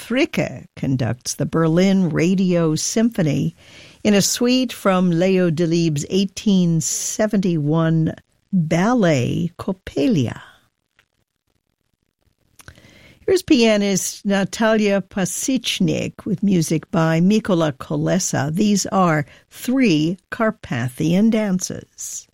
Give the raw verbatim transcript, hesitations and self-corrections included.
Fricke conducts the Berlin Radio Symphony in a suite from Leo Delibes' eighteen seventy-one ballet Coppelia. Here's pianist Natalia Pasichnik with music by Mikola Kolesa. These are three Carpathian dances.